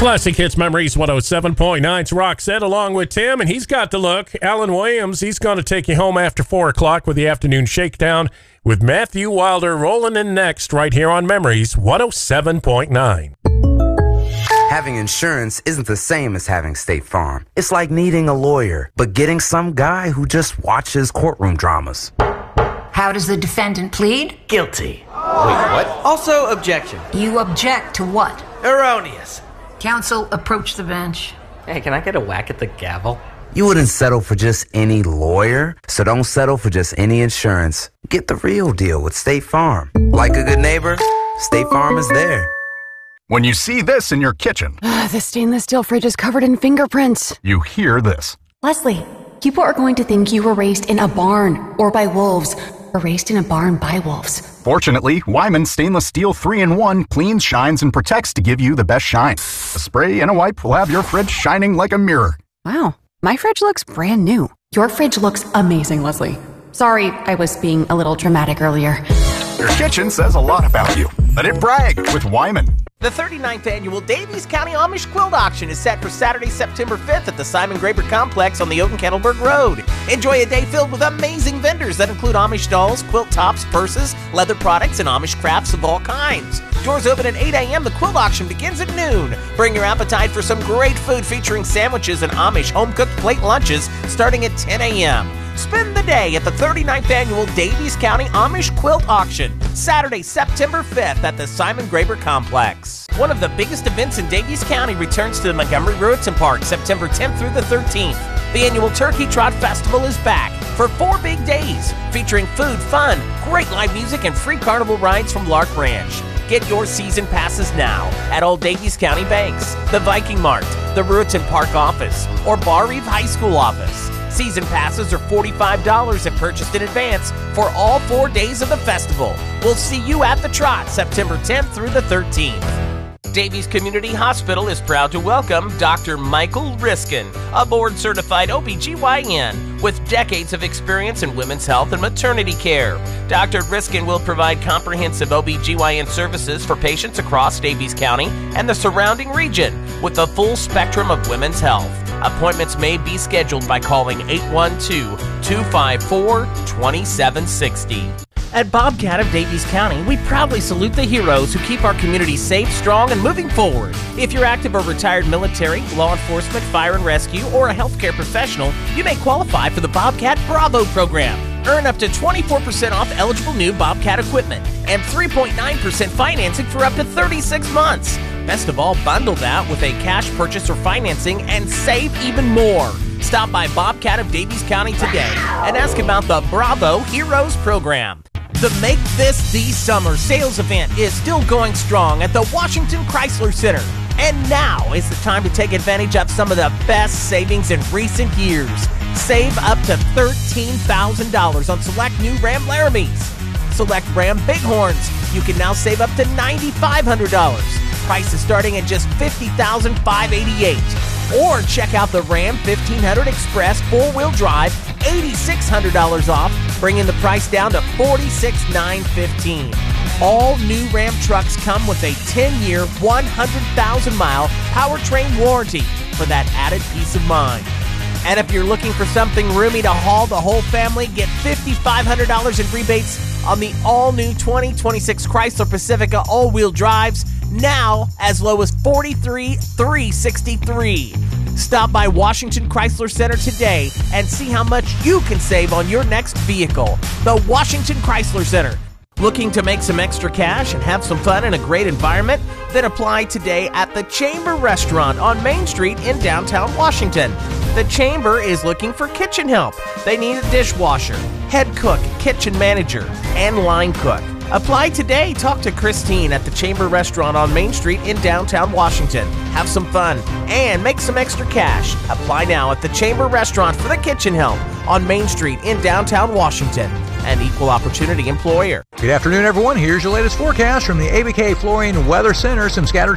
Classic Hits Memories 107.9's Roxette along with Tim, and he's got the look. Alan Williams, he's going to take you home after 4 o'clock with the afternoon shakedown with Matthew Wilder rolling in next right here on Memories 107.9. Having insurance isn't the same as having State Farm. It's like needing a lawyer, but getting some guy who just watches courtroom dramas. How does the defendant plead? Guilty. Wait, what? Also, objection. You object to what? Erroneous. Counsel, approach the bench. Hey, can I get a whack at the gavel? You wouldn't settle for just any lawyer, so don't settle for just any insurance. Get the real deal with State Farm. Like a good neighbor, State Farm is there. When you see this in your kitchen, the stainless steel fridge is covered in fingerprints. You hear this. Leslie, people are going to think you were raised in a barn or by wolves, or raised in a barn by wolves. Fortunately, Wyman Stainless Steel 3-in-1 cleans, shines, and protects to give you the best shine. A spray and a wipe will have your fridge shining like a mirror. Wow, my fridge looks brand new. Your fridge looks amazing, Leslie. Sorry, I was being a little dramatic earlier. Your kitchen says a lot about you. Let it brag with Wyman. The 39th annual Davies County Amish Quilt Auction is set for Saturday, September 5th at the Simon Graber Complex on the Oaken-Kettleburg Road. Enjoy a day filled with amazing vendors that include Amish dolls, quilt tops, purses, leather products, and Amish crafts of all kinds. Doors open at 8 a.m. The quilt auction begins at noon. Bring your appetite for some great food featuring sandwiches and Amish home-cooked plate lunches starting at 10 a.m. Spend the day at the 39th annual Davies County Amish Quilt Auction, Saturday, September 5th at the Simon Graber Complex. One of the biggest events in Davies County returns to the Montgomery Ruritan Park, September 10th through the 13th. The annual Turkey Trot Festival is back for 4 big days, featuring food, fun, great live music, and free carnival rides from Lark Ranch. Get your season passes now at all Davies County banks, the Viking Mart, the Ruritan Park office, or Bar Eve High School office. Season passes are $45 if purchased in advance for all 4 days of the festival. We'll see you at the Trot, September 10th through the 13th. Davies Community Hospital is proud to welcome Dr. Michael Riskin, a board-certified OBGYN with decades of experience in women's health and maternity care. Dr. Riskin will provide comprehensive OBGYN services for patients across Davies County and the surrounding region with a full spectrum of women's health. Appointments may be scheduled by calling 812-254-2760. At Bobcat of Davies County, we proudly salute the heroes who keep our community safe, strong, and moving forward. If you're active or retired military, law enforcement, fire and rescue, or a healthcare professional, you may qualify for the Bobcat Bravo program. Earn up to 24% off eligible new Bobcat equipment and 3.9% financing for up to 36 months. Best of all, bundle that with a cash purchase or financing and save even more. Stop by Bobcat of Davies County today and ask about the Bravo Heroes program. The Make This the Summer sales event is still going strong at the Washington Chrysler Center. And now is the time to take advantage of some of the best savings in recent years. Save up to $13,000 on select new Ram Laramies. Select Ram Bighorns, you can now save up to $9,500. Prices starting at just $50,588. Or check out the Ram 1500 Express 4-wheel drive, $8,600 off, bringing the price down to $46,915. All new Ram trucks come with a 10-year, 100,000-mile powertrain warranty for that added peace of mind. And if you're looking for something roomy to haul the whole family, get $5,500 in rebates on the all-new 2026 Chrysler Pacifica all-wheel drives, now as low as $43,363. Stop by Washington Chrysler Center today and see how much you can save on your next vehicle. The Washington Chrysler Center. Looking to make some extra cash and have some fun in a great environment? Then apply today at the Chamber Restaurant on Main Street in downtown Washington. The Chamber is looking for kitchen help. They need a dishwasher, head cook, kitchen manager, and line cook. Apply today. Talk to Christine at the Chamber Restaurant on Main Street in downtown Washington. Have some fun and make some extra cash. Apply now at the Chamber Restaurant for the kitchen help on Main Street in downtown Washington. An equal opportunity employer. Good afternoon, everyone. Here's your latest forecast from the ABK Flooring Weather Center. Some scattered